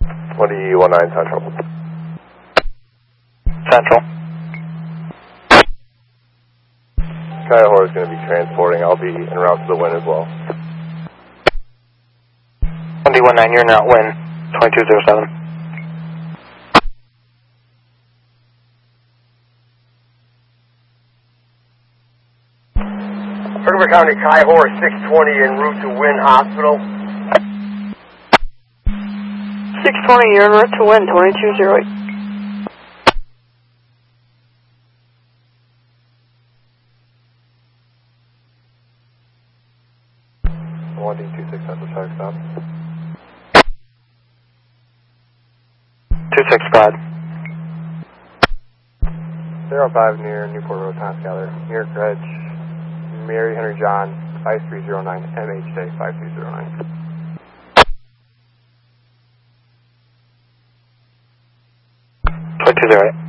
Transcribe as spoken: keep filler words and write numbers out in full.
twenty one nine Central. Central. Skyhorse is going to be transporting. I'll be en route to the wind as well. twenty one nine, you're en route wind, twenty-two zero seven. Herkimer County, Skyhorse six twenty en route to Wind Hospital. six twenty, you're en route to wind, twenty-two zero eight. one D two six, that's a check stop. two six, go ahead. zero five near Newport Road, Toscala. Near Gretsch, Mary Henry John, five three zero nine, M H J five three zero nine. twenty-two zero eight.